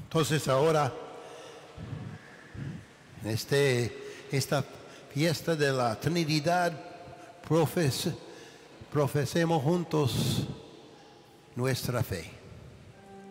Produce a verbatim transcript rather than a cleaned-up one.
Entonces ahora, este, esta fiesta de la Trinidad, profes, profesemos juntos nuestra fe.